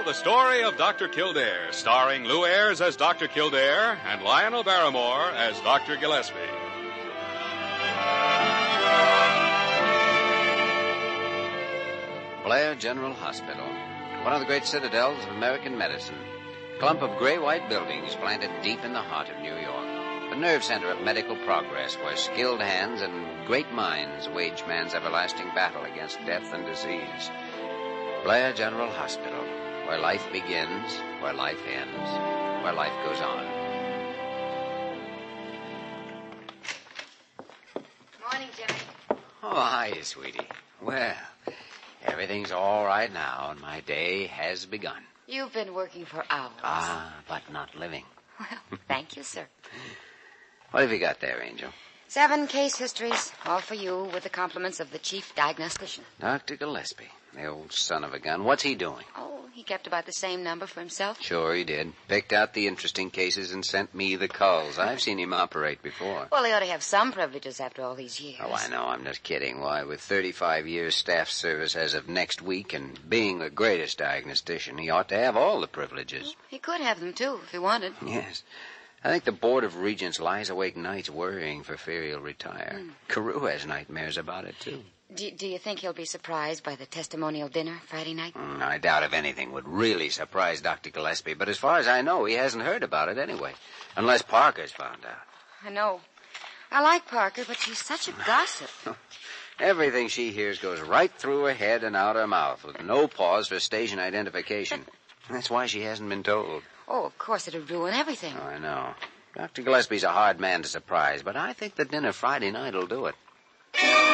the story of Dr. Kildare, starring Lou Ayres as Dr. Kildare and Lionel Barrymore as Dr. Gillespie. Blair General Hospital, one of the great citadels of American medicine. A clump of gray-white buildings planted deep in the heart of New York. The nerve center of medical progress, where skilled hands and great minds wage man's everlasting battle against death and disease. Blair General Hospital, where life begins, where life ends, where life goes on. Morning, Jimmy. Oh, hi, sweetie. Well, everything's all right now, and my day has begun. You've been working for hours. Ah, but not living. Well, thank you, sir. What have you got there, Angel? 7 case histories, all for you, with the compliments of the chief diagnostician. Dr. Gillespie, the old son of a gun. What's he doing? Oh, he kept about the same number for himself. Sure he did. Picked out the interesting cases and sent me the culls. I've seen him operate before. Well, he ought to have some privileges after all these years. Oh, I know. I'm just kidding. Why, with 35 years staff service as of next week and being the greatest diagnostician, he ought to have all the privileges. He could have them, too, if he wanted. Yes. I think the Board of Regents lies awake nights worrying for fear he'll retire. Carew has nightmares about it, too. Do you think he'll be surprised by the testimonial dinner Friday night? I doubt if anything would really surprise Dr. Gillespie, but as far as I know, he hasn't heard about it anyway. Unless Parker's found out. I know. I like Parker, but she's such a gossip. Everything she hears goes right through her head and out her mouth with no pause for station identification. That's why she hasn't been told. Oh, of course it'll ruin everything. Oh, I know. Dr. Gillespie's a hard man to surprise, but I think the dinner Friday night will do it.